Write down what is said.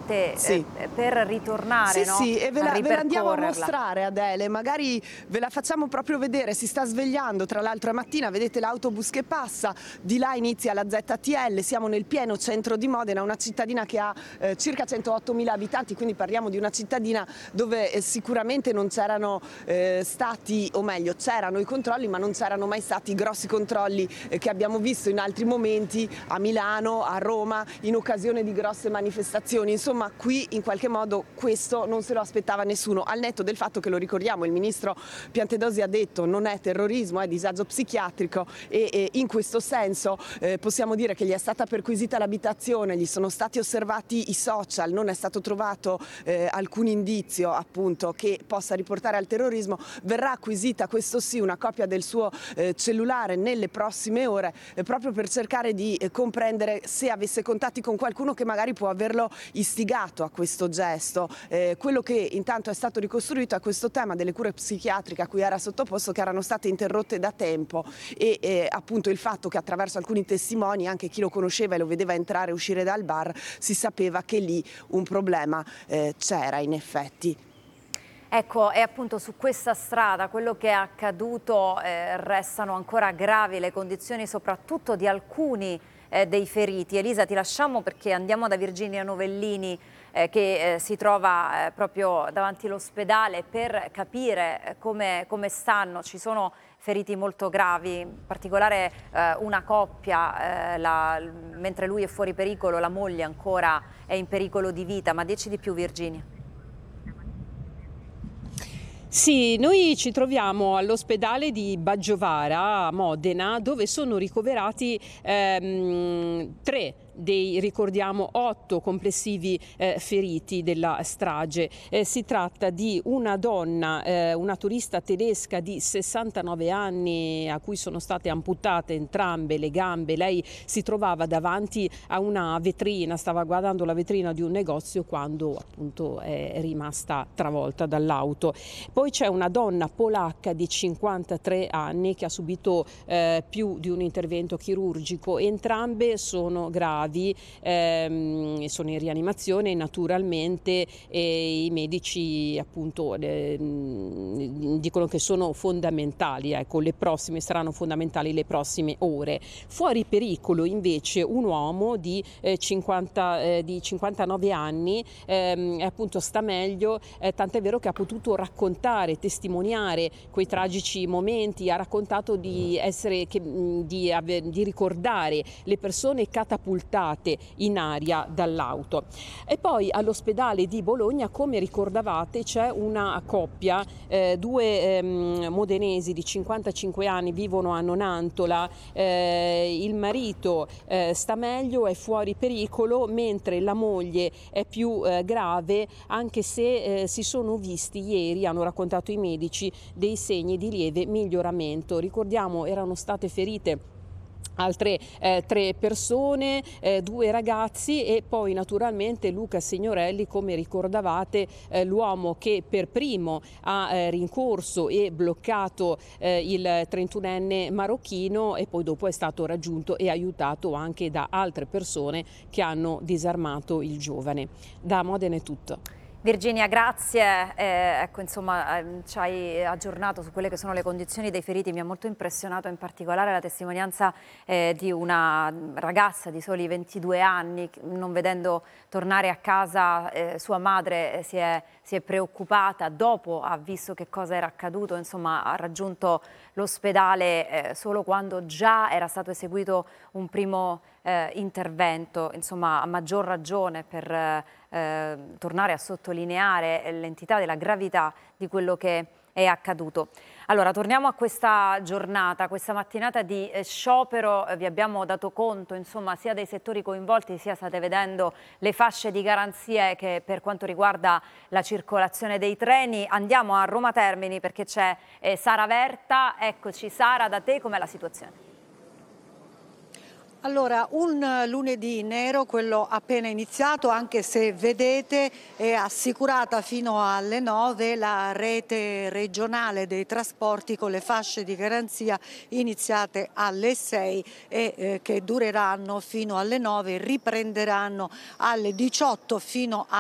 strade Sì. per ritornare, Sì, no? sì, e ve la andiamo a ripercorrerla. mostrare, Adele, magari ve la facciamo proprio vedere, si sta svegliando, tra l'altro è mattina, vedete l'autobus che passa, di là inizia la ZTL, siamo nel pieno centro di Modena, una cittadina che ha circa 108.000 abitanti, quindi parliamo di una cittadina dove sicuramente non c'erano stati, o meglio, c'erano i controlli, ma non c'erano mai stati i grossi controlli che abbiamo visto in altri momenti a Milano, a Roma, in occasione di grosse manifestazioni. Insomma, qui in qualche modo questo non se lo aspettava nessuno, al netto del fatto che, lo ricordiamo, il ministro Piantedosi ha detto non è terrorismo, è disagio psichiatrico, e in questo senso possiamo dire che gli è stata perquisita l'abitazione, gli sono stati osservati i social, non è stato trovato alcun indizio appunto che possa riportare al terrorismo. Verrà acquisita, questo sì, una copia del suo cellulare nelle prossime ore, proprio per cercare di comprendere se avesse contatti con qualcuno che magari può averlo istigato a questo gesto. Quello che intanto è stato ricostruito è questo tema delle cure psichiatriche a cui era sottoposto, che erano state interrotte da tempo, e appunto il fatto che attraverso alcuni testimoni, anche chi lo conosceva e lo vedeva entrare e uscire dal bar, si sapeva che lì un problema c'era in effetti. Ecco, e appunto su questa strada quello che è accaduto, restano ancora gravi le condizioni soprattutto di alcuni dei feriti. Elisa, ti lasciamo perché andiamo da Virginia Novellini che si trova proprio davanti all'ospedale per capire come stanno. Ci sono feriti molto gravi, in particolare una coppia, mentre lui è fuori pericolo, la moglie ancora è in pericolo di vita. Ma dici di più, Virginia? Sì, noi ci troviamo all'ospedale di Baggiovara a Modena, dove sono ricoverati 3 dei, ricordiamo, 8 complessivi feriti della strage. Si tratta di una donna, una turista tedesca di 69 anni a cui sono state amputate entrambe le gambe. Lei si trovava davanti a una vetrina, stava guardando la vetrina di un negozio quando appunto è rimasta travolta dall'auto. Poi c'è una donna polacca di 53 anni che ha subito più di un intervento chirurgico. Entrambe sono gravi, sono in rianimazione naturalmente, e i medici appunto dicono che sono fondamentali, ecco, saranno fondamentali le prossime ore. Fuori pericolo invece un uomo di 59 anni, appunto sta meglio, tant'è vero che ha potuto raccontare, testimoniare quei tragici momenti, ha raccontato di ricordare le persone catapultate in aria dall'auto. E poi all'ospedale di Bologna, come ricordavate, c'è una coppia, 2 modenesi di 55 anni, vivono a Nonantola, il marito sta meglio, è fuori pericolo, mentre la moglie è più grave, anche se si sono visti ieri, hanno raccontato i medici, dei segni di lieve miglioramento. Ricordiamo, erano state ferite altre 3 persone, 2 ragazzi, e poi naturalmente Luca Signorelli, come ricordavate, l'uomo che per primo ha rincorso e bloccato il 31enne marocchino, e poi dopo è stato raggiunto e aiutato anche da altre persone che hanno disarmato il giovane. Da Modena è tutto. Virginia, grazie. Ecco, insomma, ci hai aggiornato su quelle che sono le condizioni dei feriti. Mi ha molto impressionato in particolare la testimonianza di una ragazza di soli 22 anni, non vedendo tornare a casa sua madre si è preoccupata, dopo ha visto che cosa era accaduto, insomma ha raggiunto l'ospedale solo quando già era stato eseguito un primo intervento, insomma a maggior ragione per tornare a sottolineare l'entità della gravità di quello che è accaduto. Allora, torniamo a questa giornata, questa mattinata di sciopero. Vi abbiamo dato conto, insomma, sia dei settori coinvolti, sia state vedendo le fasce di garanzie che per quanto riguarda la circolazione dei treni. Andiamo a Roma Termini perché c'è Sara Verta. Eccoci Sara, da te com'è la situazione? Allora, un lunedì nero, quello appena iniziato, anche se vedete è assicurata fino alle 9 la rete regionale dei trasporti con le fasce di garanzia iniziate alle 6 e che dureranno fino alle 9, riprenderanno alle 18 fino